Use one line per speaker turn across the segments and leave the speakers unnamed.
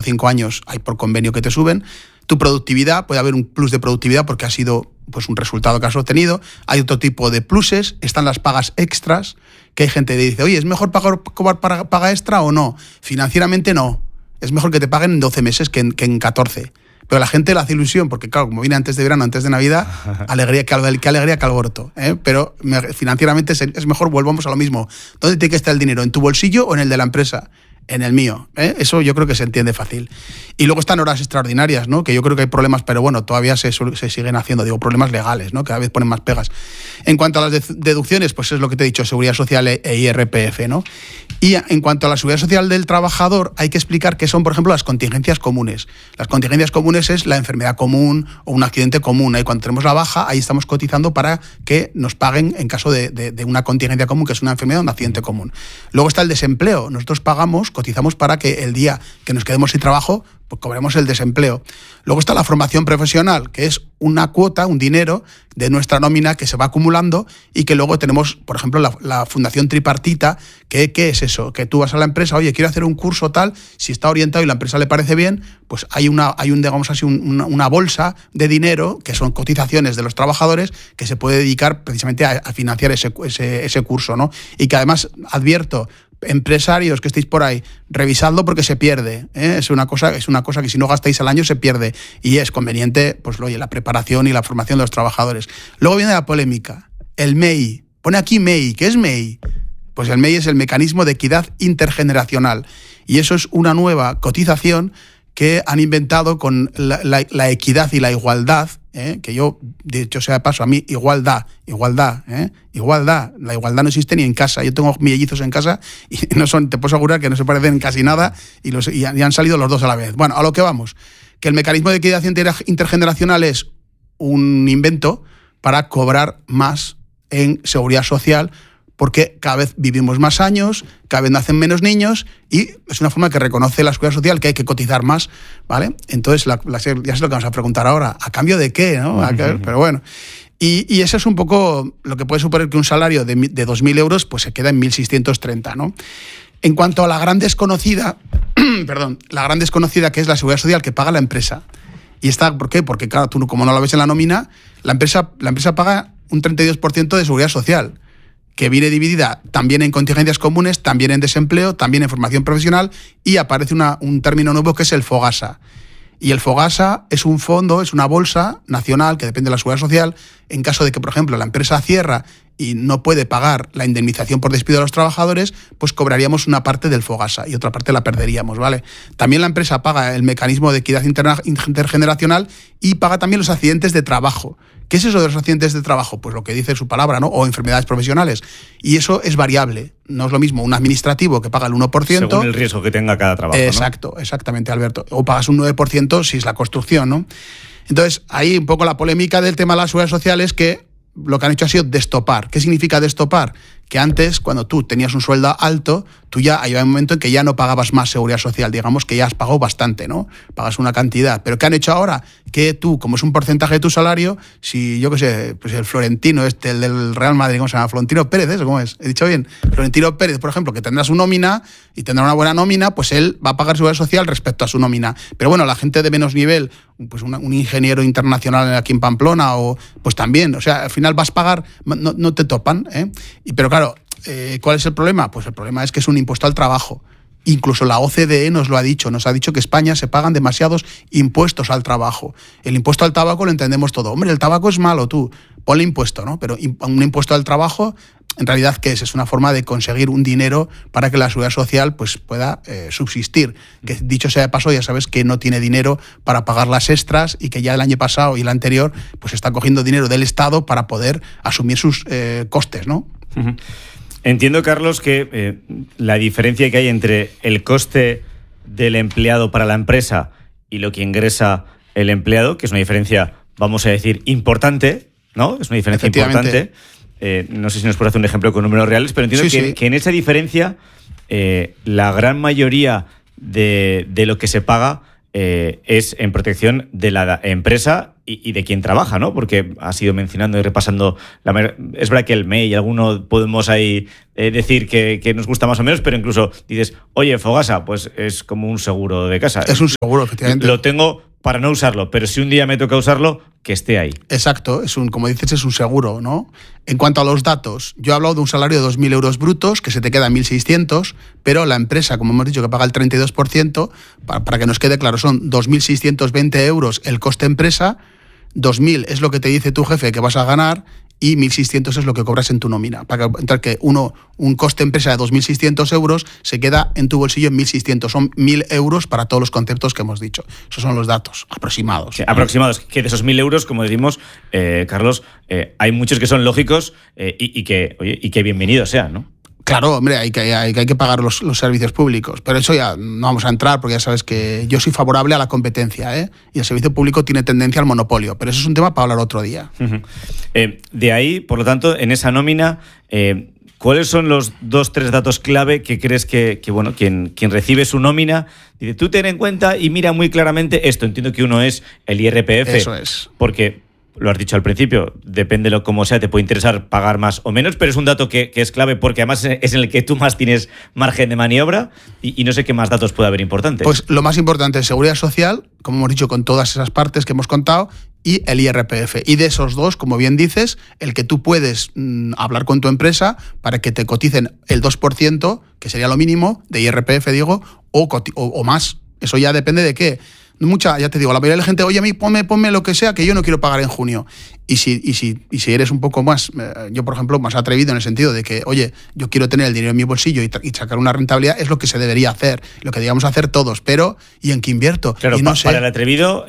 5 años hay por convenio que te suben. Tu productividad, puede haber un plus de productividad porque ha sido pues un resultado que has obtenido. Hay otro tipo de pluses, están las pagas extras, que hay gente que dice, oye, ¿es mejor cobrar paga extra o no? Financieramente no. Es mejor que te paguen en 12 meses que en 14. Pero a la gente le hace ilusión, porque claro, como viene antes de verano, antes de Navidad, qué alegría que alboroto. Pero financieramente es mejor, volvamos a lo mismo. ¿Dónde tiene que estar el dinero? ¿En tu bolsillo o en el de la empresa? En el mío. Eso yo creo que se entiende fácil. Y luego están horas extraordinarias, ¿no? Que yo creo que hay problemas, pero bueno, todavía se siguen haciendo, problemas legales, ¿no? Cada vez ponen más pegas. En cuanto a las deducciones, pues es lo que te he dicho, Seguridad Social e IRPF, ¿no? Y en cuanto a la Seguridad Social del trabajador, hay que explicar qué son, por ejemplo, las contingencias comunes. Las contingencias comunes es la enfermedad común o un accidente común. Ahí cuando tenemos la baja, ahí estamos cotizando para que nos paguen en caso de una contingencia común, que es una enfermedad o un accidente común. Luego está el desempleo. Nosotros cotizamos para que el día que nos quedemos sin trabajo, pues cobremos el desempleo. Luego está la formación profesional, que es una cuota, un dinero de nuestra nómina que se va acumulando y que luego tenemos, por ejemplo, la fundación tripartita, ¿qué es eso? Que tú vas a la empresa, oye, quiero hacer un curso tal, si está orientado y la empresa le parece bien, pues hay una bolsa de dinero, que son cotizaciones de los trabajadores, que se puede dedicar precisamente a financiar ese curso, ¿no? Y que además, advierto, empresarios que estéis por ahí, revisadlo porque se pierde, ¿eh? Es una cosa que si no gastáis al año se pierde y es conveniente, pues oye, la preparación y la formación de los trabajadores. Luego viene la polémica, el MEI. Pone aquí MEI. ¿Qué es MEI? Pues el MEI es el Mecanismo de Equidad Intergeneracional y eso es una nueva cotización que han inventado con la equidad y la igualdad, que yo, dicho sea de paso, a mí igualdad, igualdad. La igualdad no existe ni en casa. Yo tengo mellizos en casa y te puedo asegurar que no se parecen casi nada y han salido los dos a la vez. Bueno, a lo que vamos, que el mecanismo de equidad intergeneracional es un invento para cobrar más en seguridad social, porque cada vez vivimos más años, cada vez nacen menos niños y es una forma que reconoce la Seguridad Social que hay que cotizar más, ¿vale? Entonces, ya sé lo que vamos a preguntar ahora, ¿a cambio de qué? ¿No? Pero bueno, y eso es un poco lo que puede suponer que un salario de 2.000 euros pues se queda en 1.630, ¿no? En cuanto a la gran desconocida, la gran desconocida que es la Seguridad Social que paga la empresa. ¿Y está por qué? Porque claro, tú como no la ves en la nómina, la empresa paga un 32% de Seguridad Social, que viene dividida también en contingencias comunes, también en desempleo, también en formación profesional y aparece un término nuevo que es el FOGASA. Y el FOGASA es un fondo, es una bolsa nacional que depende de la Seguridad Social. En caso de que, por ejemplo, la empresa cierra y no puede pagar la indemnización por despido de los trabajadores, pues cobraríamos una parte del FOGASA y otra parte la perderíamos, ¿vale? También la empresa paga el mecanismo de equidad intergeneracional y paga también los accidentes de trabajo. ¿Qué es eso de los accidentes de trabajo? Pues lo que dice su palabra, ¿no? O enfermedades profesionales. Y eso es variable. No es lo mismo un administrativo que paga el 1%.
Según el riesgo que tenga cada trabajo,
exacto, ¿no? Exactamente, Alberto. O pagas un 9% si es la construcción, ¿no? Entonces, ahí un poco la polémica del tema de la seguridad social es que lo que han hecho ha sido destopar. ¿Qué significa destopar? Que antes, cuando tú tenías un sueldo alto, tú ya había un momento en que ya no pagabas más seguridad social, digamos que ya has pagado bastante, ¿no? Pagas una cantidad. ¿Pero qué han hecho ahora? Que tú, como es un porcentaje de tu salario, si yo qué sé, pues el Florentino, el del Real Madrid, ¿cómo se llama? Florentino Pérez, ¿eso cómo es? ¿He dicho bien? Florentino Pérez, por ejemplo, que tendrá su nómina y tendrá una buena nómina, pues él va a pagar seguridad social respecto a su nómina. Pero bueno, la gente de menos nivel, pues un ingeniero internacional aquí en Pamplona, o pues también, o sea, al final vas a pagar, no te topan, ¿eh? Pero claro, ¿cuál es el problema? Pues el problema es que es un impuesto al trabajo. Incluso la OCDE nos ha dicho que España se pagan demasiados impuestos al trabajo. El impuesto al tabaco lo entendemos todo. Hombre, el tabaco es malo, tú, ponle impuesto, ¿no? Pero un impuesto al trabajo, en realidad, ¿qué es? Es una forma de conseguir un dinero para que la seguridad social pues, pueda subsistir. Que dicho sea de paso, ya sabes que no tiene dinero para pagar las extras y que ya el año pasado y el anterior pues está cogiendo dinero del Estado para poder asumir sus costes, ¿no?
Uh-huh. Entiendo, Carlos, que la diferencia que hay entre el coste del empleado para la empresa y lo que ingresa el empleado, que es una diferencia, vamos a decir, importante, ¿no? Es una diferencia importante. No sé si nos puede hacer un ejemplo con números reales, pero entiendo que en esa diferencia la gran mayoría de lo que se paga es en protección de la empresa y de quien trabaja, ¿no? Porque has ido mencionando y repasando. Es verdad que el MEI y alguno podemos ahí decir que nos gusta más o menos, pero incluso dices, oye, Fogasa, pues es como un seguro de casa.
Es un seguro, efectivamente.
Lo tengo para no usarlo, pero si un día me toca usarlo, que esté ahí.
Exacto, como dices, es un seguro, ¿no? En cuanto a los datos, yo he hablado de un salario de 2.000 euros brutos, que se te queda en 1.600, pero la empresa, como hemos dicho, que paga el 32%, para que nos quede claro, son 2.620 euros el coste empresa, 2.000 es lo que te dice tu jefe que vas a ganar, y 1.600 es lo que cobras en tu nómina. Para que un coste empresa de 2.600 euros se queda en tu bolsillo en 1.600. Son 1.000 euros para todos los conceptos que hemos dicho. Esos son los datos aproximados.
Sí, aproximados. Que de esos 1.000 euros, como decimos, Carlos, hay muchos que son lógicos y que bienvenidos sean, ¿no?
Claro, hombre, hay que pagar los servicios públicos, pero eso ya no vamos a entrar porque ya sabes que yo soy favorable a la competencia, y el servicio público tiene tendencia al monopolio, pero eso es un tema para hablar otro día.
Uh-huh. De ahí, por lo tanto, en esa nómina, ¿cuáles son los 2-3 datos clave que crees que quien recibe su nómina, dice, tú ten en cuenta y mira muy claramente esto? Entiendo que uno es el IRPF.
Eso es.
Porque lo has dicho al principio, depende de lo como sea, te puede interesar pagar más o menos, pero es un dato que es clave porque además es en el que tú más tienes margen de maniobra y no sé qué más datos puede haber importantes.
Pues lo más importante es seguridad social, como hemos dicho, con todas esas partes que hemos contado, y el IRPF. Y de esos dos, como bien dices, el que tú puedes hablar con tu empresa para que te coticen el 2%, que sería lo mínimo, de IRPF, digo, o más. Eso ya depende de qué. Ya te digo, la mayoría de la gente, oye, a mí ponme lo que sea, que yo no quiero pagar en junio. Y si eres un poco más, yo por ejemplo, más atrevido en el sentido de que, oye, yo quiero tener el dinero en mi bolsillo y sacar una rentabilidad, es lo que se debería hacer, lo que digamos hacer todos, pero ¿y en qué invierto?
Claro,
y no sé.
Para el atrevido,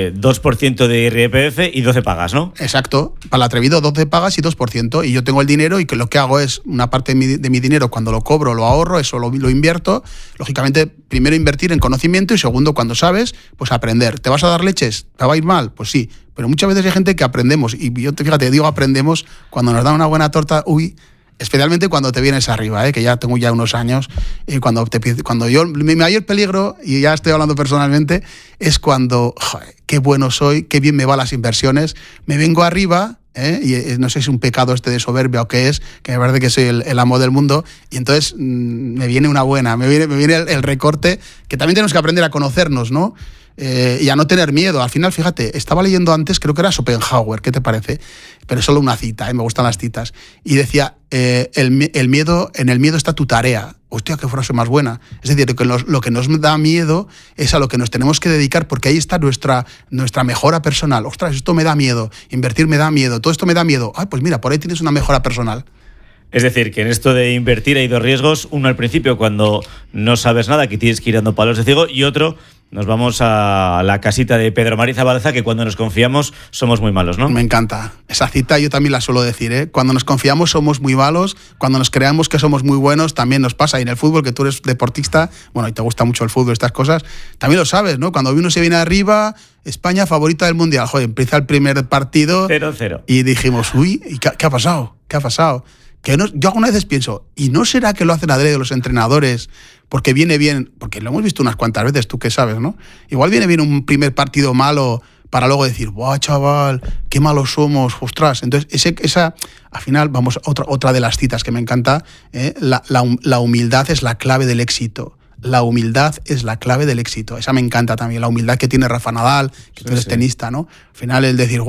2% de IRPF y 12 pagas, ¿no?
Exacto, para el atrevido 12 pagas y 2%, y yo tengo el dinero y que lo que hago es una parte de mi dinero, cuando lo cobro, lo ahorro, eso lo invierto, lógicamente, primero invertir en conocimiento y segundo, cuando sabes, pues aprender. ¿Te vas a dar leches? ¿Te va a ir mal? Pues sí. Pero muchas veces hay gente que aprendemos, y yo digo aprendemos cuando nos dan una buena torta, especialmente cuando te vienes arriba, que ya tengo ya unos años, y cuando mi mayor peligro, y ya estoy hablando personalmente, es cuando, qué bueno soy, qué bien me van las inversiones, me vengo arriba, y no sé si es un pecado de soberbia o qué es, que me parece que soy el amo del mundo, y entonces me viene una buena, me viene el recorte, que también tenemos que aprender a conocernos, ¿no? Y a no tener miedo. Al final, fíjate, estaba leyendo antes, creo que era Schopenhauer, ¿qué te parece? Pero es solo una cita, me gustan las citas. Y decía, en el miedo está tu tarea. Hostia, qué frase más buena. Es decir, que lo que nos da miedo es a lo que nos tenemos que dedicar, porque ahí está nuestra mejora personal. Ostras, esto me da miedo, invertir me da miedo, todo esto me da miedo. Pues mira, por ahí tienes una mejora personal.
Es decir, que en esto de invertir hay dos riesgos. Uno al principio, cuando no sabes nada, que tienes que ir dando palos de ciego, y otro, nos vamos a la casita de Pedro Mariza Balza, que cuando nos confiamos somos muy malos, ¿no?
Me encanta. Esa cita yo también la suelo decir, Cuando nos confiamos somos muy malos, cuando nos creamos que somos muy buenos también nos pasa. Y en el fútbol, que tú eres deportista, bueno, y te gusta mucho el fútbol, estas cosas, también lo sabes, ¿no? Cuando uno se viene arriba, España favorita del Mundial, empieza el primer partido
0-0.
Y dijimos, ¿y qué ha pasado? ¿Qué ha pasado? Yo algunas veces pienso, ¿y no será que lo hacen adrede los entrenadores? Porque viene bien, porque lo hemos visto unas cuantas veces, tú que sabes, ¿no? Igual viene bien un primer partido malo para luego decir, ¡buah, chaval, qué malos somos! ¡Ostras! Entonces, esa, al final, vamos, otra de las citas que me encanta, la humildad es la clave del éxito. La humildad es la clave del éxito. Esa me encanta también, la humildad que tiene Rafa Nadal, que tú eres tenista, ¿no? Al final, el decir,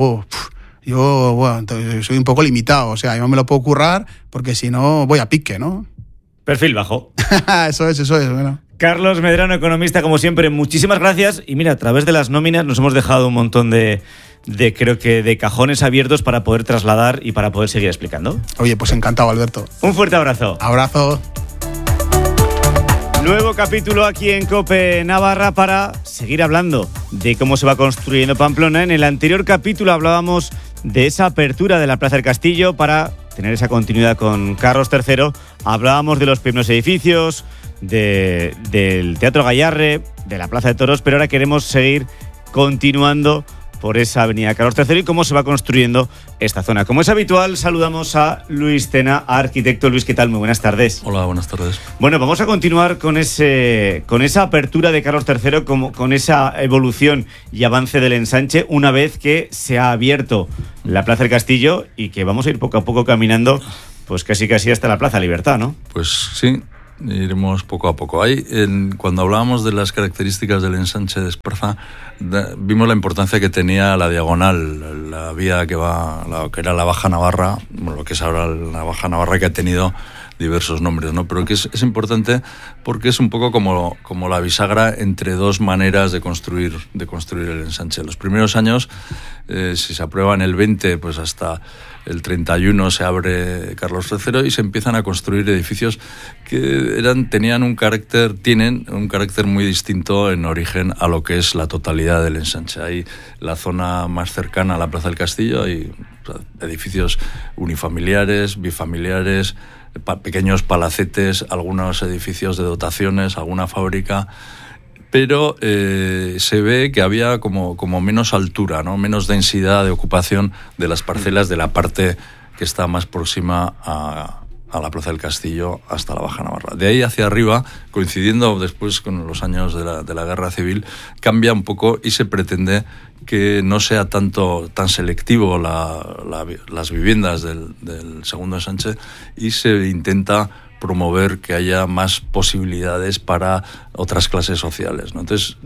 yo soy un poco limitado, o sea, yo me lo puedo currar porque si no voy a pique, ¿no?
Perfil bajo.
Eso es, bueno.
Carlos Medrano, economista, como siempre, muchísimas gracias. Y mira, a través de las nóminas nos hemos dejado un montón de cajones abiertos para poder trasladar y para poder seguir explicando.
Oye, pues encantado, Alberto.
Un fuerte abrazo.
Abrazo.
Nuevo capítulo aquí en COPE Navarra para seguir hablando de cómo se va construyendo Pamplona. En el anterior capítulo hablábamos de esa apertura de la Plaza del Castillo para tener esa continuidad con Carlos III. Hablábamos de los primeros edificios, del Teatro Gayarre, de la Plaza de Toros, pero ahora queremos seguir continuando por esa avenida Carlos III y cómo se va construyendo esta zona. Como es habitual, saludamos a Luis Tena, arquitecto. Luis, ¿qué tal? Muy buenas tardes.
Hola, buenas tardes.
Bueno, vamos a continuar con esa apertura de Carlos III, con esa evolución y avance del ensanche, una vez que se ha abierto la Plaza del Castillo y que vamos a ir poco a poco caminando, pues casi hasta la Plaza Libertad, ¿no?
Pues sí, iremos poco a poco. Cuando hablábamos de las características del ensanche de Esparza, vimos la importancia que tenía la diagonal, la vía que era la Baja Navarra, lo que es ahora la Baja Navarra, que ha tenido diversos nombres, ¿no? Pero que es importante porque es un poco como la bisagra entre dos maneras de construir el ensanche. En los primeros años, si se aprueba en el 20, pues hasta el 31 se abre Carlos III y se empiezan a construir edificios que tienen un carácter muy distinto en origen a lo que es la totalidad del ensanche. Hay la zona más cercana a la Plaza del Castillo, hay edificios unifamiliares, bifamiliares, pequeños palacetes, algunos edificios de dotaciones, alguna fábrica, pero se ve que había como menos altura, ¿no? Menos densidad de ocupación de las parcelas de la parte que está más próxima a la Plaza del Castillo hasta la Baja Navarra. De ahí hacia arriba, coincidiendo después con los años de la Guerra Civil, cambia un poco y se pretende que no sea tan selectivo las viviendas del segundo ensanche, y se intenta promover que haya más posibilidades para otras clases sociales, ¿no? Entonces,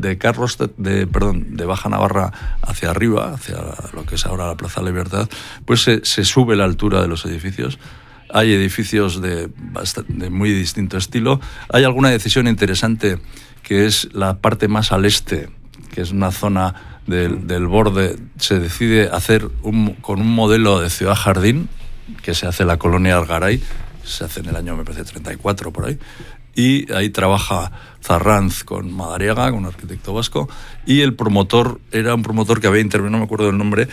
de Baja Navarra hacia arriba, hacia lo que es ahora la Plaza Libertad, pues se sube la altura de los edificios. Hay edificios de muy distinto estilo. Hay alguna decisión interesante, que es la parte más al este, que es una zona del borde. Se decide hacer con un modelo de ciudad-jardín, que se hace en la colonia Argaray, se hace en el año, me parece, 34 por ahí, y ahí trabaja Zarranz con Madariaga, con un arquitecto vasco, y el promotor era un promotor que había intervenido, no me acuerdo del nombre,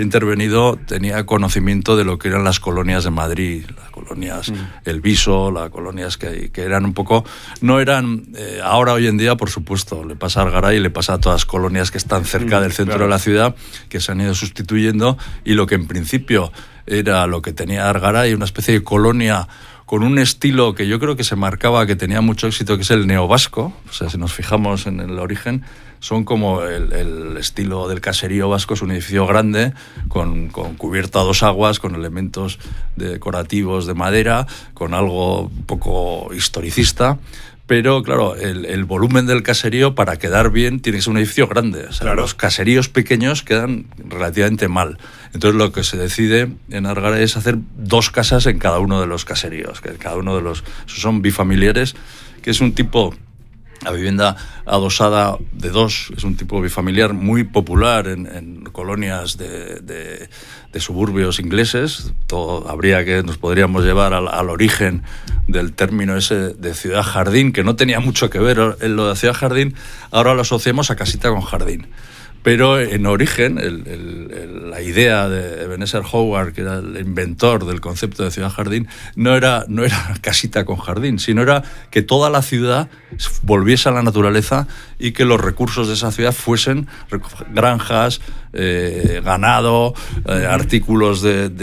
tenía conocimiento de lo que eran las colonias de Madrid, las colonias El Viso, las colonias que eran un poco, no eran, ahora hoy en día, por supuesto, le pasa a Argaray y le pasa a todas las colonias que están cerca del centro de la ciudad, que se han ido sustituyendo, y lo que en principio era lo que tenía Argaray, una especie de colonia con un estilo que yo creo que se marcaba, que tenía mucho éxito, que es el neovasco. O sea, si nos fijamos en el origen, son como el estilo del caserío vasco. Es un edificio grande, con cubierta a dos aguas, con elementos decorativos de madera, con algo un poco historicista. Pero, claro, el volumen del caserío, para quedar bien, tiene que ser un edificio grande. O sea, claro, los caseríos pequeños quedan relativamente mal. Entonces, lo que se decide en Argaray es hacer dos casas en cada uno de los caseríos. Que cada uno de los son bifamiliares, que es un tipo... La vivienda adosada de dos es un tipo bifamiliar muy popular en colonias de suburbios ingleses. Nos podríamos llevar al origen del término ese de ciudad-jardín, que no tenía mucho que ver en lo de ciudad-jardín. Ahora lo asociamos a casita con jardín. Pero en origen, la idea de Ebenezer Howard, que era el inventor del concepto de ciudad-jardín, no era casita con jardín, sino era que toda la ciudad volviese a la naturaleza y que los recursos de esa ciudad fuesen granjas, ganado, artículos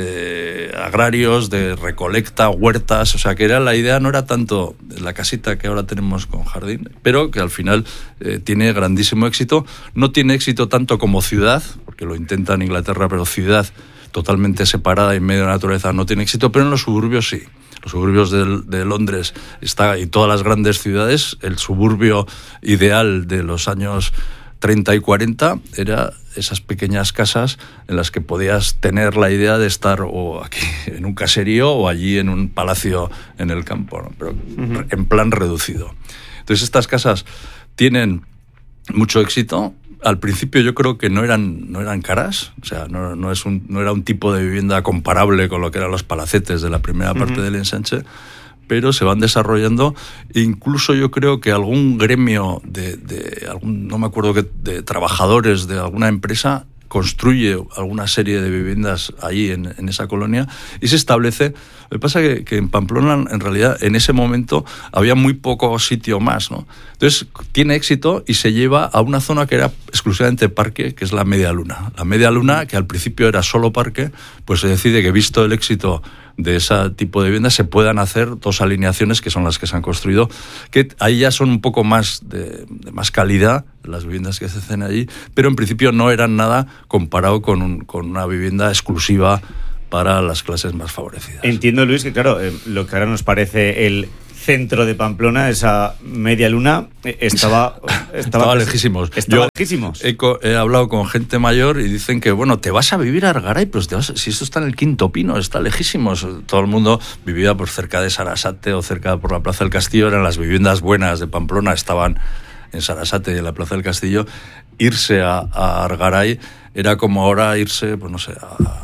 de agrarios, de recolecta, huertas. O sea, que la idea no era tanto la casita que ahora tenemos con jardín, pero que al final tiene grandísimo éxito. No tiene éxito tanto como ciudad, porque lo intenta en Inglaterra, pero ciudad totalmente separada y en medio de la naturaleza no tiene éxito, pero en los suburbios sí. Los suburbios de Londres y todas las grandes ciudades, el suburbio ideal de los años 30 y 40 era esas pequeñas casas en las que podías tener la idea de estar o aquí en un caserío o allí en un palacio en el campo, ¿no? Pero en plan reducido. Entonces, estas casas tienen mucho éxito. Al principio yo creo que no eran caras, o sea, no era un tipo de vivienda comparable con lo que eran los palacetes de la primera parte del ensanche, pero se van desarrollando. Incluso yo creo que algún gremio no me acuerdo qué, de trabajadores de alguna empresa construye alguna serie de viviendas ahí en esa colonia y se establece. Lo que pasa es que en Pamplona, en realidad, en ese momento había muy poco sitio más, ¿no? Entonces tiene éxito y se lleva a una zona que era exclusivamente parque, que es la Media Luna. La Media Luna, que al principio era solo parque, pues se decide que, visto el éxito de ese tipo de viviendas, se puedan hacer 2 alineaciones, que son las que se han construido, que ahí ya son un poco más de más calidad las viviendas que se hacen allí, pero en principio no eran nada comparado con una vivienda exclusiva para las clases más favorecidas.
Entiendo, Luis, que claro, lo que ahora nos parece el centro de Pamplona, esa Media Luna, estaba
lejísimos.
Lejísimos.
He hablado con gente mayor y dicen que, bueno, te vas a vivir a Argaray, pues si esto está en el Quinto Pino, está lejísimos. Todo el mundo vivía por cerca de Sarasate o cerca por la Plaza del Castillo, eran las viviendas buenas de Pamplona, estaban en Sarasate y en la Plaza del Castillo. Irse a Argaray era como ahora irse, pues no sé,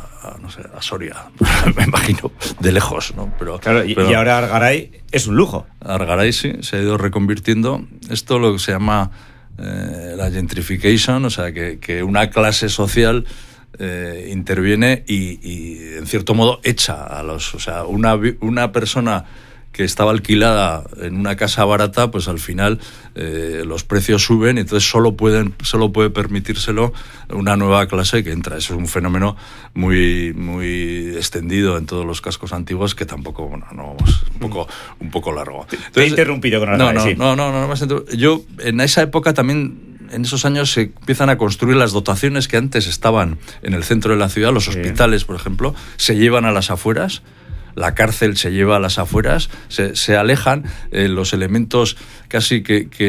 a Soria, me imagino, de lejos, ¿no? Pero
ahora Argaray es un lujo.
Argaray sí, se ha ido reconvirtiendo. Esto lo que se llama la gentrification, o sea, que una clase social interviene y en cierto modo echa a los... O sea, una persona que estaba alquilada en una casa barata, pues al final los precios suben y entonces solo puede permitírselo una nueva clase que entra. Eso es un fenómeno muy, muy extendido en todos los cascos antiguos que tampoco, bueno, no, es un poco largo. Entonces,
te he interrumpido con
No yo en esa época también, en esos años, se empiezan a construir las dotaciones que antes estaban en el centro de la ciudad. Los hospitales, por ejemplo, se llevan a las afueras. La cárcel se lleva a las afueras, se alejan los elementos casi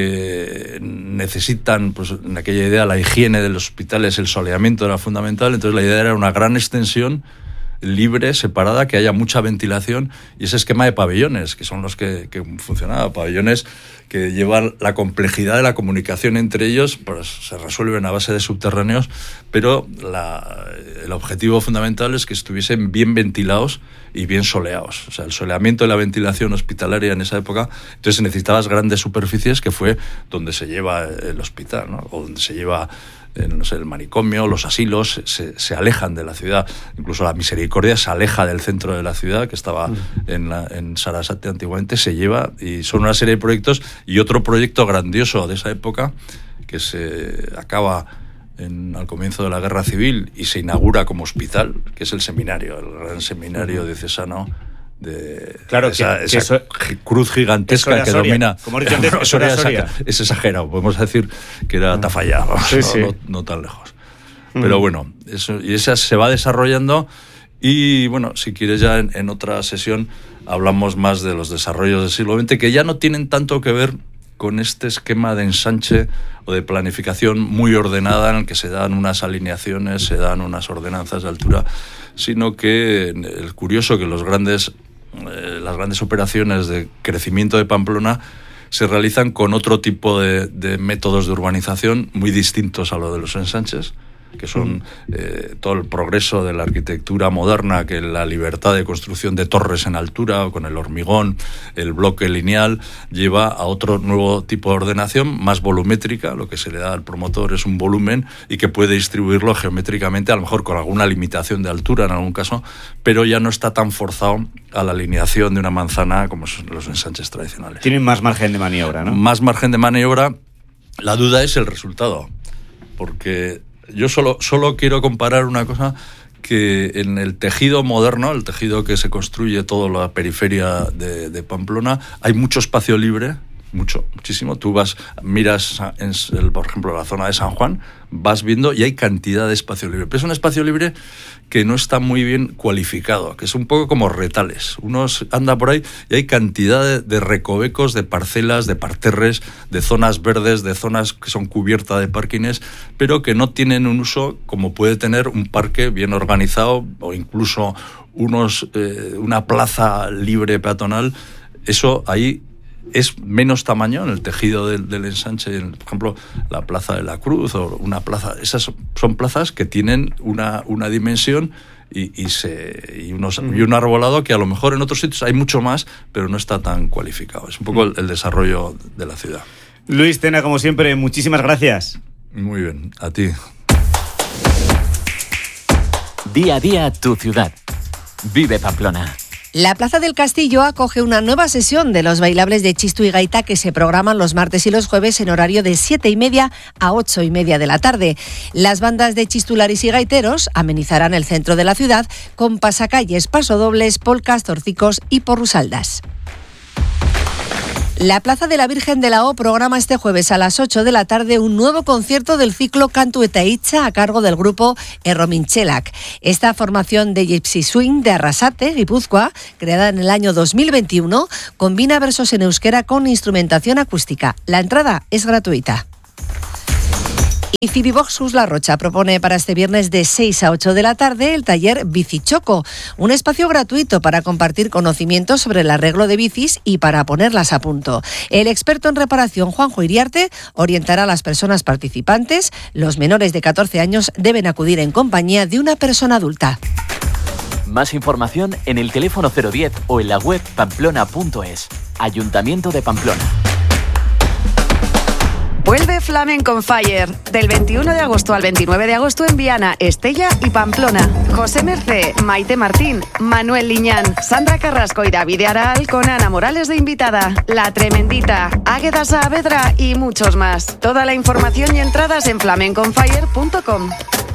que necesitan, pues en aquella idea, la higiene de los hospitales, el soleamiento era fundamental. Entonces la idea era una gran extensión libre, separada, que haya mucha ventilación, y ese esquema de pabellones, que son los que funcionaban, pabellones que llevan la complejidad de la comunicación entre ellos, pues se resuelven a base de subterráneos, pero el objetivo fundamental es que estuviesen bien ventilados y bien soleados. O sea, el soleamiento y la ventilación hospitalaria en esa época, entonces necesitabas grandes superficies, que fue donde se lleva el hospital, ¿no? O donde se lleva el manicomio, los asilos, se alejan de la ciudad. Incluso la Misericordia se aleja del centro de la ciudad, que estaba en Sarasate antiguamente, se lleva, y son una serie de proyectos. Y otro proyecto grandioso de esa época, que se acaba al comienzo de la Guerra Civil y se inaugura como hospital, que es el seminario, el gran seminario diocesano de esa cruz gigantesca que domina.
Como he dicho antes, Soria.
Es exagerado, podemos decir que era Tafalla, no tan lejos. Pero bueno, esa se va desarrollando, y bueno, si quieres ya en otra sesión hablamos más de los desarrollos del siglo XX, que ya no tienen tanto que ver con este esquema de ensanche o de planificación muy ordenada, en el que se dan unas alineaciones, se dan unas ordenanzas de altura, sino que es curioso que las grandes operaciones de crecimiento de Pamplona se realizan con otro tipo de métodos de urbanización muy distintos a lo de los ensanches, que son todo el progreso de la arquitectura moderna, que la libertad de construcción de torres en altura, con el hormigón, el bloque lineal, lleva a otro nuevo tipo de ordenación, más volumétrica. Lo que se le da al promotor es un volumen y que puede distribuirlo geométricamente, a lo mejor con alguna limitación de altura en algún caso, pero ya no está tan forzado a la alineación de una manzana como son los ensanches tradicionales.
Tienen más margen de maniobra, ¿no?
Más margen de maniobra. La duda es el resultado, porque yo solo quiero comparar una cosa, que en el tejido moderno, el tejido que se construye toda la periferia de Pamplona, hay mucho espacio libre, muchísimo. Tú miras, por ejemplo, la zona de San Juan, vas viendo y hay cantidad de espacio libre. Pero es un espacio libre que no está muy bien cualificado, que es un poco como retales. Uno anda por ahí y hay cantidad de recovecos, de parcelas, de parterres, de zonas verdes, de zonas que son cubiertas de parkings, pero que no tienen un uso como puede tener un parque bien organizado, o incluso una plaza libre peatonal. Eso ahí es menos tamaño en el tejido del ensanche, por ejemplo, la Plaza de la Cruz o una plaza. Esas son plazas que tienen una dimensión y un arbolado que a lo mejor en otros sitios hay mucho más, pero no está tan cualificado. Es un poco el desarrollo de la ciudad.
Luis Tena, como siempre, muchísimas gracias.
Muy bien, a ti.
Día a día tu ciudad. Vive Pamplona.
La Plaza del Castillo acoge una nueva sesión de los bailables de Txistu y Gaita que se programan los martes y los jueves en horario de 7:30 a 8:30 de la tarde. Las bandas de chistularis y gaiteros amenizarán el centro de la ciudad con pasacalles, pasodobles, polcas, torcicos y porrusaldas. La Plaza de la Virgen de la O programa este jueves a las 8 de la tarde un nuevo concierto del ciclo Kantu eta Hitza a cargo del grupo Erromintxelak. Esta formación de Gypsy Swing de Arrasate, Guipúzcoa, creada en el año 2021, combina versos en euskera con instrumentación acústica. La entrada es gratuita. Y Fibiboxus La Rocha propone para este viernes de 6 a 8 de la tarde el taller Bicichoco, un espacio gratuito para compartir conocimientos sobre el arreglo de bicis y para ponerlas a punto. El experto en reparación, Juanjo Iriarte, orientará a las personas participantes. Los menores de 14 años deben acudir en compañía de una persona adulta.
Más información en el teléfono 010 o en la web pamplona.es. Ayuntamiento de Pamplona.
Vuelve Flamenco on Fire, del 21 de agosto al 29 de agosto en Viana, Estella y Pamplona. José Mercé, Maite Martín, Manuel Liñán, Sandra Carrasco y David Aral con Ana Morales de invitada, La Tremendita, Águeda Saavedra y muchos más. Toda la información y entradas en flamenconfire.com.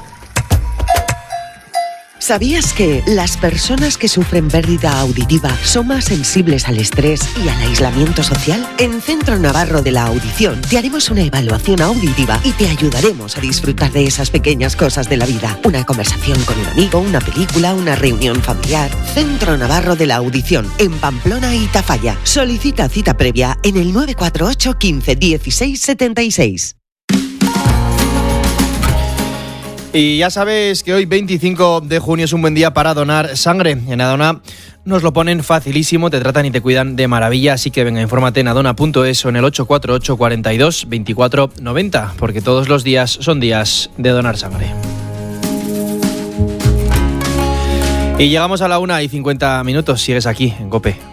¿Sabías que las personas que sufren pérdida auditiva son más sensibles al estrés y al aislamiento social? En Centro Navarro de la Audición te haremos una evaluación auditiva y te ayudaremos a disfrutar de esas pequeñas cosas de la vida. Una conversación con un amigo, una película, una reunión familiar. Centro Navarro de la Audición, en Pamplona y Tafalla. Solicita cita previa en el 948 15 16 76.
Y ya sabes que hoy 25 de junio es un buen día para donar sangre. En Adona nos lo ponen facilísimo, te tratan y te cuidan de maravilla, así que venga, infórmate en adona.es o en el 848 42 24 90, porque todos los días son días de donar sangre. Y llegamos a la 1:50, sigues aquí en COPE.